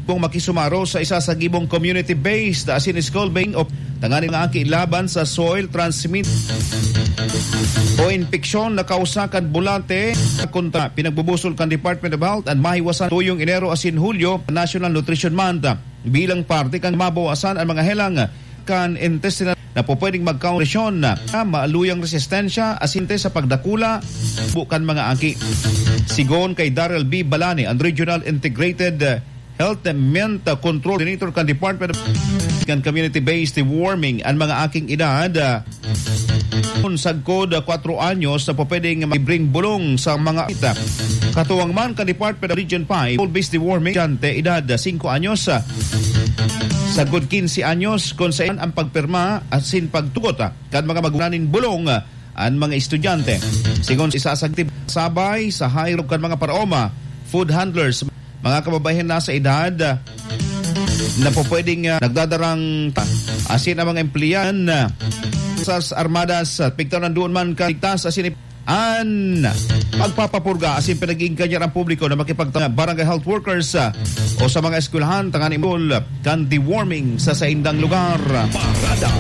kung makisumaro sa isa sa gibong community-based asin school-based o tanganin nga kilaban sa soil transmit o infeksyon na kausakan bulate kunta pinagbubusol kan Department of Health at mahiwasan tuyong Enero asin Hulyo National Nutrition Month bilang parte kang mabawasan ang mga helang kan intestinal na po pwedeng magkaundisyon na maaluyang resistensya asinte sa pagdakula bukan mga angki. Sigon kay Daryl B. Balani, ang Regional Integrated Health and Mental Control Coordinator kan Department of Community-Based Warming ang mga aking edad sagkod 4 anyos na po pwedeng bring bulong sa mga ita. Katuwang man kan Department of Region 5 Based Warming jante edad 5 anyos sagod 15 anyos kung saan ang pagpirma at sin pagtugot kan mga magunanin bulong ang mga estudyante. Sigon isasagtib sabay sa hayro kan mga paraoma, food handlers, mga kababayan na sa edad na po pwedeng nagdadarang asin ang mga empleyan sa armadas at pigtaran doon man kaligtas asin an pagpapapurga asin pinaging kanyang ang publiko na makipagtanga barangay health workers o sa mga eskwelahan tangan imol kan deworming sa saindang lugar. Parada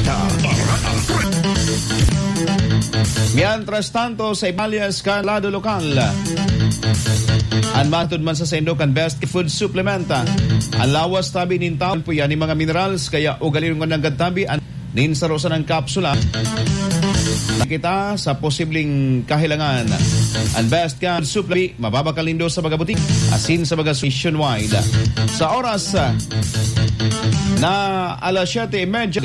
30. Mientras tanto sa Ibalias kan lado lokal an matod man sa saindo kan best food supplement ang lawas tabi nintaon po yan mga minerals kaya ugalin ng gadtabi an ninsarosan ng kapsula kita sa posibleng kahilangan. Ang best kan supply mababakalindo sa mga butik asin sa mga nationwide. Sa oras na alas 7:30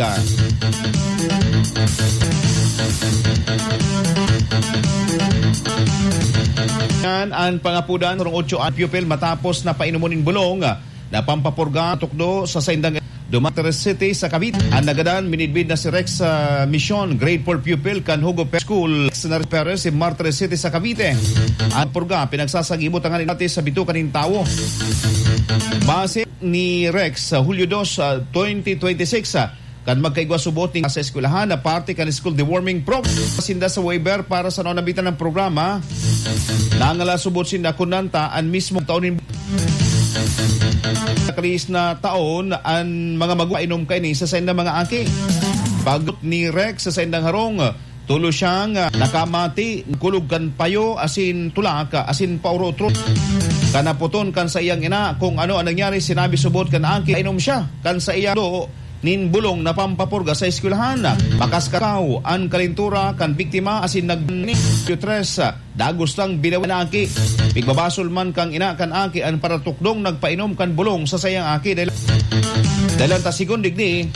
ang pangapudan ng 8 ang pupil matapos na painumoning bulong na pampapurga tukdo sa saindang Dumatres City sa Cavite. Ang nagadan minidbid na si Rex Mission grade 4 pupil kan Hugo School sa Perez si Martres City sa Cavite. Ang purga pinagsasagibot ang natin sa bitukan ng tao. Base ni Rex Hulyo 2, 2026 kan magkaigwa subot ni sa eskwelahan na parte kan school deworming program sinda sa waiver para sa nabitan ng programa nangala subot sinda kunanta ang mismong taonin kalis na taon ang mga magpainom kay ni sa saindang mga aki. Bagot ni Rex sa saindang harong tulo siyang nakamati kulog kan payo asin tulak asin paurotro kanaputon kan sa iyang ina kung ano ang nangyari sinabi subot kan aki inom siya kan sa iyang do nin bulong na pampapurga sa eskwelahan. Makas kakaw ang kalintura kan biktima asin nagni tres dagos lang binawan na aki. Pigbabasol man kang ina kan aki ang paratukdong nagpainom kan bulong sa sayang aki dahil tasigon digdi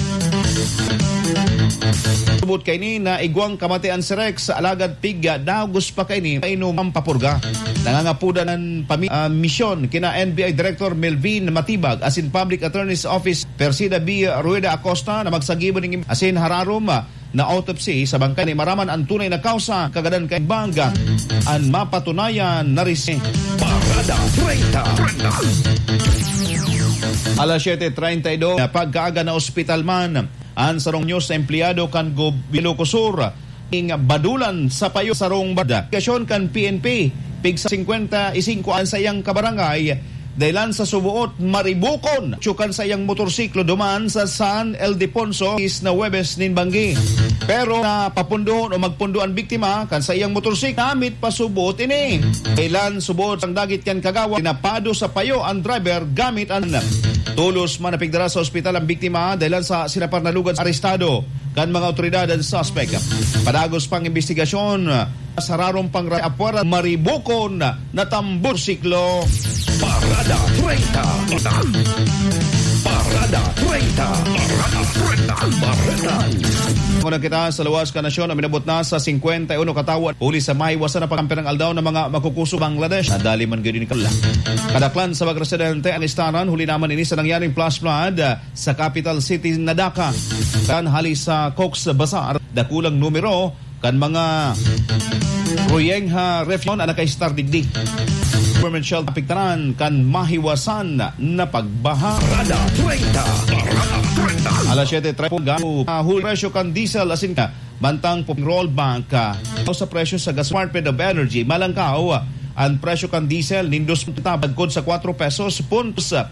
subot kay ni na igwang kamatian si Rex sa alagad pigya dagos pa kay ni painom pampapurga. Nangangapudan ng misyon kina NBI Director Melvin Matibag asin Public Attorney's Office Persida B. Rueda Acosta na magsagiban ng asin hararom na autopsy sa bangkay ni maraman ang tunay na kausa kagadan kay bangga ang mapatunayan na risi. Parada 30. Alas 7:32 pagkaaga na ospital man ang sarong news sa empleyado kan Ilocosur ing badulan sa payo sarong bada kasyon kan PNP pig sa 55 ang sayang kabarangay dahilan sa subuot maribukon tsukan sa iyang motorsiklo duman sa San Ildefonso is na Huwebes nin Banggi. Pero na papundoon o magpundoan biktima kan sa iyang motorsiklo namit pasubot ini dahilan subot ang dagit kan kagawa pinapado sa payo ang driver gamit ang tulos man napigdara sa ospital ang biktima dahilan sa sinapar na lugad arestado kan mga otoridad at suspect. Padagos pang investigasyon sa rarong pangrapwara maribukon na tambor siklo. Parada 30. Parada 30. Parada 30. Kung kita sa luwas ka nasyon na minabot na sa 51 katawan uli sa maiwasan na pagkamperang aldaw ng mga makukuso Bangladesh. Nadali man gano'n ni Kala. Kadaklan sa mga residente ang istaran huli naman ini sa nangyaring flash flood sa capital city na Dhaka. Kan halis sa Cox's Bazar dakulang numero kan mga Royengha reflection na naka-star digdig. Government shall apiktaran kan mahiwasan na pagbaha. Parada 30. Alas 7:30 hul presyo kan diesel asin ka bantang roll bank sa presyo sa gas Department of Energy malangkaw ang presyo kan diesel nindos tabagkod sa 4 pesos puntos